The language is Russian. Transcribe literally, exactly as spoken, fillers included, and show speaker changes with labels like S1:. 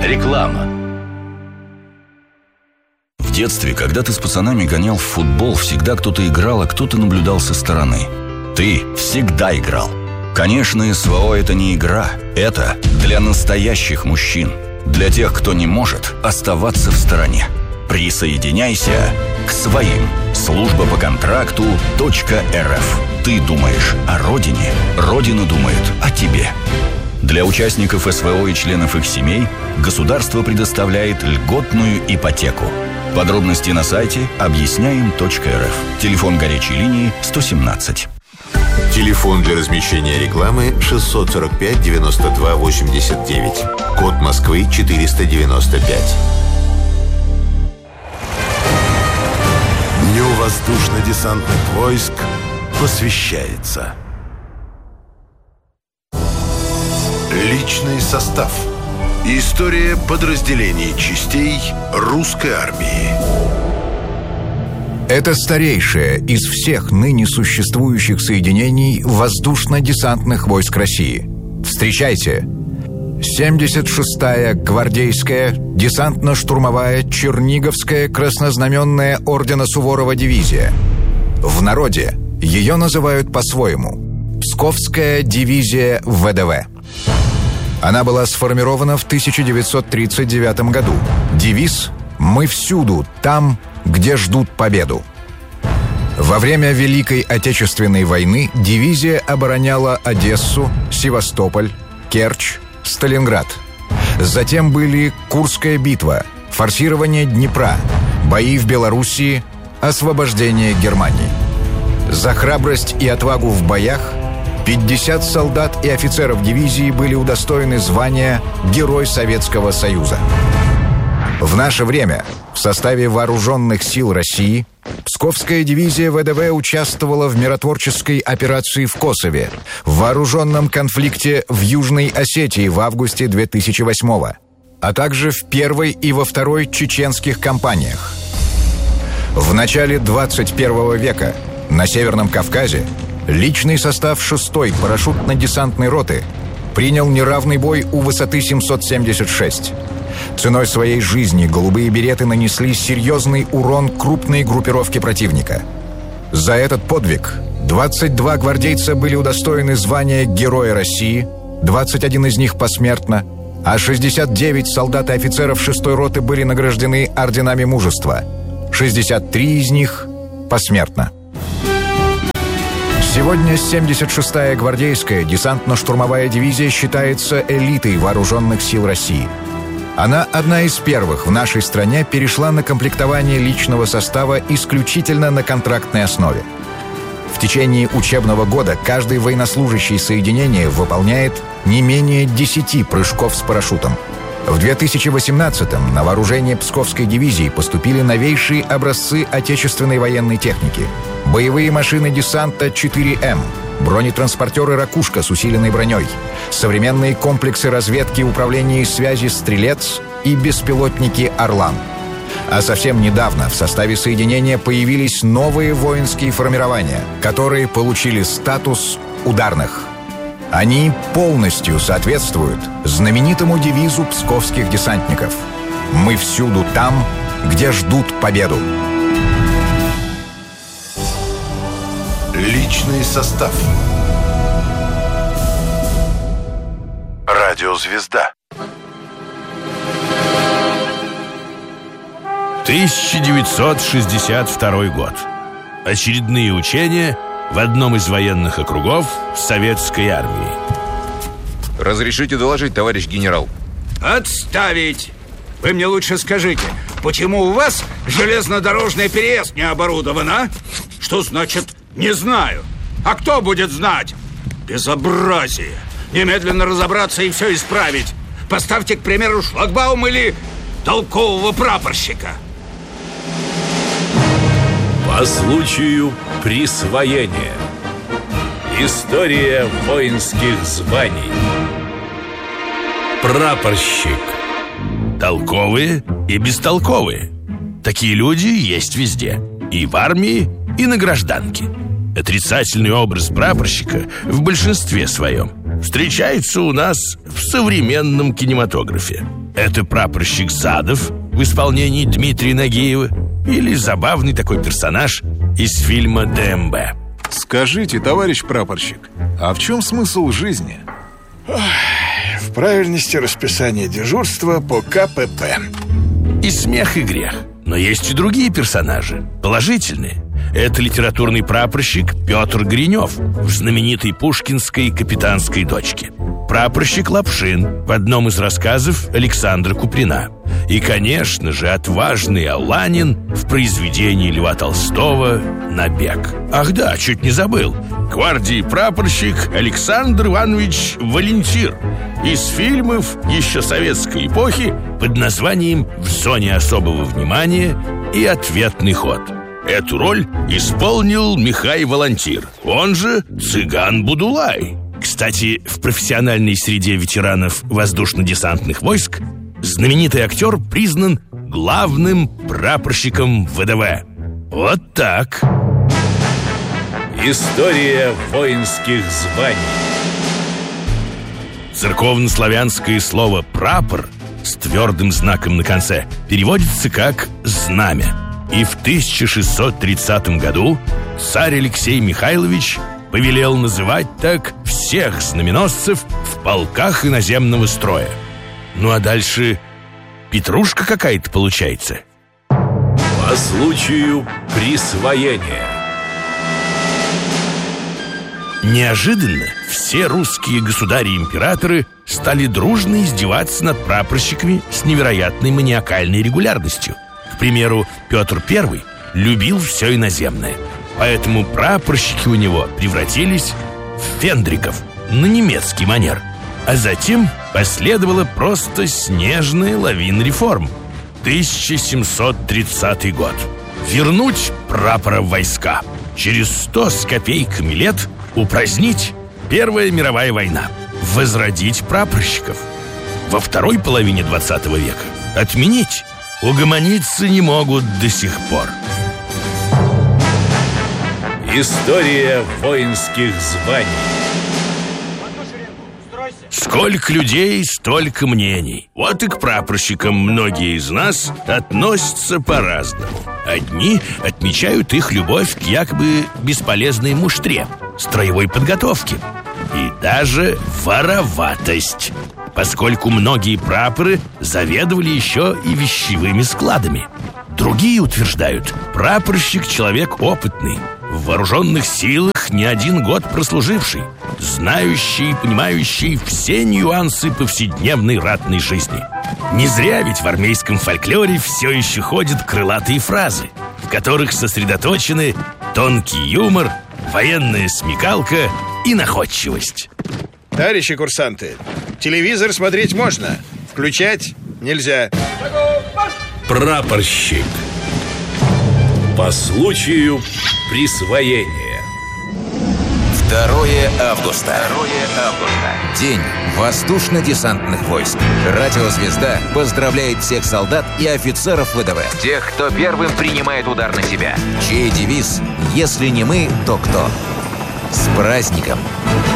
S1: Реклама. В детстве, когда ты с пацанами гонял в футбол, всегда кто-то играл, а кто-то наблюдал со стороны. Ты всегда играл. Конечно, СВО – это не игра. Это для настоящих мужчин. Для тех, кто не может оставаться в стороне. Присоединяйся к своим. Служба по контракту .рф. Ты думаешь о родине, родина думает о тебе. Для участников СВО и членов их семей государство предоставляет льготную ипотеку. Подробности на сайте объясняем точка эр эф. Телефон горячей линии сто семнадцать.
S2: Телефон для размещения рекламы шестьсот сорок пять девяносто два восемьдесят девять. Код Москвы четыреста девяносто пять.
S3: Дню воздушно-десантных войск посвящается личный состав. История подразделений частей русской армии.
S4: Это старейшее из всех ныне существующих соединений воздушно-десантных войск России. Встречайте! семьдесят шестая гвардейская десантно-штурмовая Черниговская краснознаменная ордена Суворова дивизия. В народе ее называют по-своему Псковская дивизия вэ дэ вэ. Она была сформирована в тысяча девятьсот тридцать девятом году. Девиз «Мы всюду, там, где ждут победу». Во время Великой Отечественной войны дивизия обороняла Одессу, Севастополь, Керчь, Сталинград. Затем были Курская битва, форсирование Днепра, бои в Белоруссии, освобождение Германии. За храбрость и отвагу в боях пятьдесят солдат и офицеров дивизии были удостоены звания Герой Советского Союза. В наше время в составе Вооруженных сил России Псковская дивизия вэ дэ вэ участвовала в миротворческой операции в Косове, в вооруженном конфликте в Южной Осетии в августе две тысячи восьмого, а также в первой и во второй чеченских кампаниях. В начале двадцать первого века на Северном Кавказе личный состав шестой парашютно-десантной роты принял неравный бой у высоты семьсот семьдесят шесть. Ценой своей жизни голубые береты нанесли серьезный урон крупной группировке противника. За этот подвиг двадцать два гвардейца были удостоены звания Героя России, двадцать один из них посмертно, а шестьдесят девять солдат и офицеров шестой роты были награждены орденами мужества, шестьдесят три из них посмертно. Сегодня семьдесят шестая гвардейская десантно-штурмовая дивизия считается элитой вооруженных сил России. Она одна из первых в нашей стране перешла на комплектование личного состава исключительно на контрактной основе. В течение учебного года каждый военнослужащий соединения выполняет не менее десяти прыжков с парашютом. В две тысячи восемнадцатом на вооружение Псковской дивизии поступили новейшие образцы отечественной военной техники. Боевые машины десанта четыре эм, бронетранспортеры «Ракушка» с усиленной броней, современные комплексы разведки, управления и связи «Стрелец» и беспилотники «Орлан». А совсем недавно в составе соединения появились новые воинские формирования, которые получили статус ударных. Они полностью соответствуют знаменитому девизу псковских десантников «Мы всюду там, где ждут победу».
S3: Личный состав. Радиозвезда.
S5: тысяча девятьсот шестьдесят второй год. Очередные учения в одном из военных округов советской армии.
S6: Разрешите доложить, товарищ генерал?
S7: Отставить! Вы мне лучше скажите, почему у вас железнодорожный переезд не оборудован, а? Что значит «не знаю»? А кто будет знать? Безобразие! Немедленно разобраться и все исправить. Поставьте, к примеру, шлагбаум или толкового прапорщика.
S8: По случаю присвоения. История воинских званий.
S5: Прапорщик. Толковые и бестолковые. Такие люди есть везде. И в армии, и на гражданке. Отрицательный образ прапорщика в большинстве своем встречается у нас в современном кинематографе. Это прапорщик Задов в исполнении Дмитрия Нагиева или забавный такой персонаж из фильма ДМБ.
S9: Скажите, товарищ прапорщик, а в чем смысл жизни?
S10: Ох, в правильности расписания дежурства по ка пэ пэ.
S5: И смех, и грех. Но есть и другие персонажи, положительные. Это литературный прапорщик Петр Гринев в знаменитой пушкинской «Капитанской дочке». Прапорщик Лапшин в одном из рассказов Александра Куприна. И, конечно же, отважный Аланин в произведении Льва Толстого «Набег». Ах да, чуть не забыл. Гвардии прапорщик Александр Иванович Валентир из фильмов еще советской эпохи под названием «В зоне особого внимания» и «Ответный ход». Эту роль исполнил Михай Волонтир, он же Цыган Будулай. Кстати, в профессиональной среде ветеранов воздушно-десантных войск знаменитый актер признан главным прапорщиком вэ дэ вэ. Вот так.
S8: История воинских званий.
S5: Церковнославянское слово «прапор» с твердым знаком на конце переводится как «знамя». И в тысяча шестьсот тридцатом году царь Алексей Михайлович повелел называть так всех знаменосцев в полках иноземного строя. Ну а дальше петрушка какая-то получается.
S8: По случаю присвоения.
S5: Неожиданно все русские государи-императоры стали дружно издеваться над прапорщиками с невероятной маниакальной регулярностью. К примеру, Петр Первый любил все иноземное, поэтому прапорщики у него превратились в фендриков на немецкий манер. А затем последовала просто снежная лавина реформ. тысяча семьсот тридцатый год. Вернуть прапора в войска. Через сто с копейками лет упразднить Первая мировая война. Возродить прапорщиков. Во второй половине двадцатого века отменить. Угомониться не могут до сих пор.
S8: История воинских званий.
S5: Сколько людей, столько мнений. Вот и к прапорщикам многие из нас относятся по-разному. Одни отмечают их любовь к якобы бесполезной муштре, строевой подготовке и даже вороватость, поскольку многие прапоры заведовали еще и вещевыми складами. Другие утверждают, прапорщик — человек опытный, в вооруженных силах не один год прослуживший, знающий и понимающий все нюансы повседневной ратной жизни. Не зря ведь в армейском фольклоре все еще ходят крылатые фразы, в которых сосредоточены тонкий юмор, военная смекалка и находчивость.
S10: Товарищи курсанты, телевизор смотреть можно, включать нельзя.
S8: Прапорщик. По случаю присвоения.
S11: второе августа. второе августа. День воздушно-десантных войск. Радиозвезда поздравляет всех солдат и офицеров вэ дэ вэ. Тех, кто первым принимает удар на себя. Чей девиз «Если не мы, то кто?» С праздником!